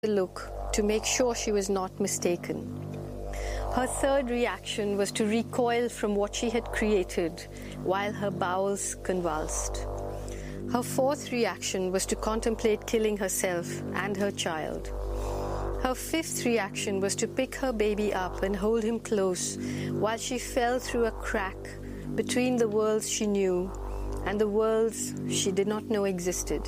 the look to make sure she was not mistaken. Her third reaction was to recoil from what she had created while her bowels convulsed. Her fourth reaction was to contemplate killing herself and her child. Her fifth reaction was to pick her baby up and hold him close while she fell through a crack between the worlds she knew and the worlds she did not know existed.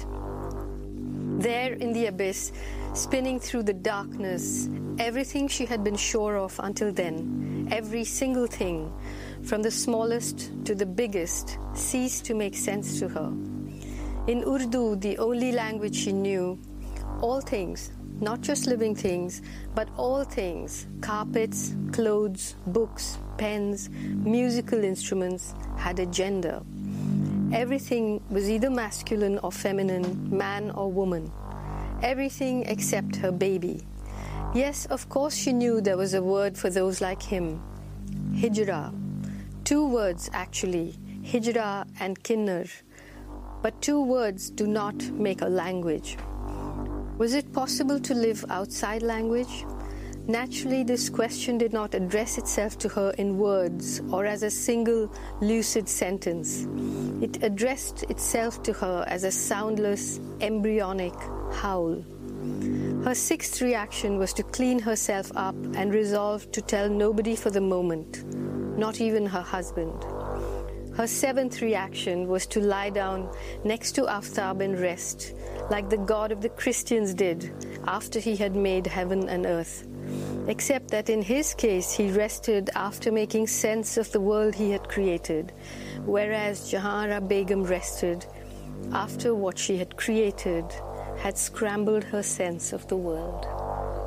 There in the abyss, spinning through the darkness, everything she had been sure of until then, every single thing, from the smallest to the biggest, ceased to make sense to her. In Urdu, the only language she knew, all things, not just living things, but all things, carpets, clothes, books, pens, musical instruments, had a gender. Everything was either masculine or feminine, man or woman. Everything except her baby. Yes, of course she knew there was a word for those like him. Hijra. 2 words actually, Hijra and Kinnar. But 2 words do not make a language. Was it possible to live outside language? Naturally, this question did not address itself to her in words or as a single lucid sentence. It addressed itself to her as a soundless, embryonic howl. Her sixth reaction was to clean herself up and resolve to tell nobody for the moment, not even her husband. Her seventh reaction was to lie down next to Aftab and rest, like the God of the Christians did after he had made heaven and earth. Except that in his case he rested after making sense of the world he had created, whereas Jahanara Begum rested after what she had created had scrambled her sense of the world.